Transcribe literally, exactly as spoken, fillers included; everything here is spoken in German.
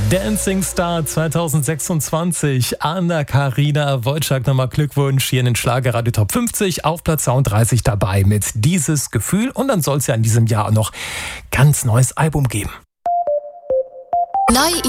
Dancing Star zwanzig sechsundzwanzig. Anna-Karina Wojcik, nochmal Glückwunsch hier in den Schlagerradio Top fünfzig auf Platz zweiunddreißig dabei mit Dieses Gefühl. Und dann soll es ja in diesem Jahr noch ganz neues Album geben. Neu